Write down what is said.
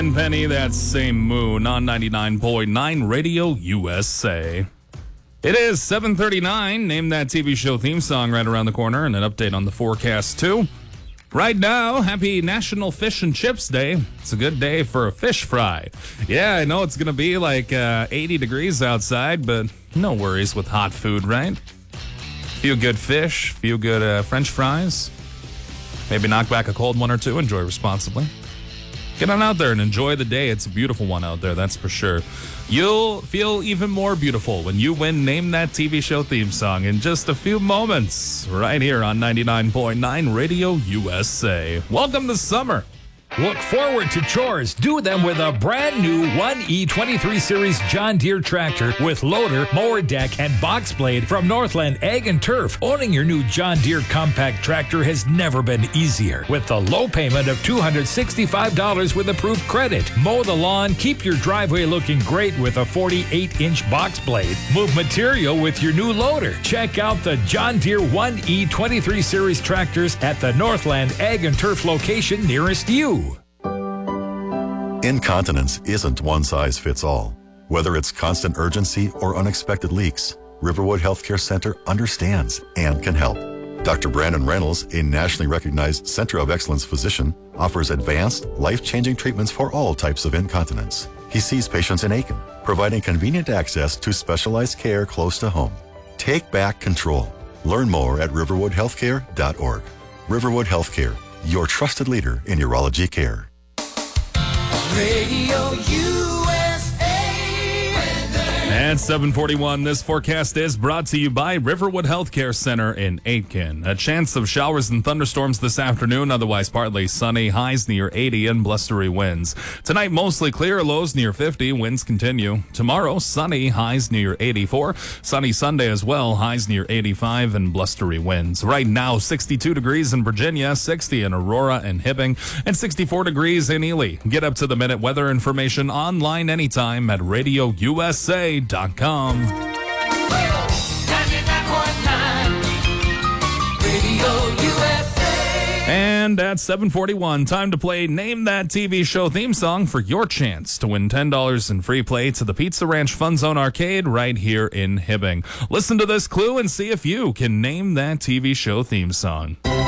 Penny, that same moon on 99.9 Radio USA. It is 7:39. Name that TV show theme song right around the corner, and an update on the forecast too. Right now, happy National Fish and Chips Day. It's a good day for a fish fry. Yeah, I know it's going to be like 80 degrees outside, but no worries with hot food, right? Few good fish, few good French fries. Maybe knock back a cold one or two. Enjoy responsibly. Get on out there and enjoy the day. It's a beautiful one out there, that's for sure. You'll feel even more beautiful when you win Name That TV Show theme song in just a few moments, right here on 99.9 Radio USA. Welcome to summer. Look forward to chores. Do them with a brand new 1E23 Series John Deere tractor with loader, mower deck, and box blade from Northland Ag and Turf. Owning your new John Deere compact tractor has never been easier. With the low payment of $265 with approved credit. Mow the lawn, keep your driveway looking great with a 48-inch box blade. Move material with your new loader. Check out the John Deere 1E23 Series tractors at the Northland Ag and Turf location nearest you. Incontinence isn't one size fits all. Whether it's constant urgency or unexpected leaks, Riverwood Healthcare Center understands and can help. Dr. Brandon Reynolds, a nationally recognized Center of Excellence physician, offers advanced, life-changing treatments for all types of incontinence. He sees patients in Aiken, providing convenient access to specialized care close to home. Take back control. Learn more at riverwoodhealthcare.org. Riverwood Healthcare, your trusted leader in urology care. Radio USA. At 7:41, this forecast is brought to you by Riverwood Healthcare Center in Aitkin. A chance of showers and thunderstorms this afternoon, otherwise partly sunny, highs near 80 and blustery winds. Tonight, mostly clear, lows near 50, winds continue. Tomorrow, sunny, highs near 84. Sunny Sunday as well, highs near 85 and blustery winds. Right now, 62 degrees in Virginia, 60 in Aurora and Hibbing, and 64 degrees in Ely. Get up to the minute weather information online anytime at radiousa.com. 99.9 Radio USA. And at 7:41, time to play Name That TV Show theme song for your chance to win $10 in free play to the Pizza Ranch Fun Zone Arcade right here in Hibbing. Listen to this clue and see if you can name that TV show theme song.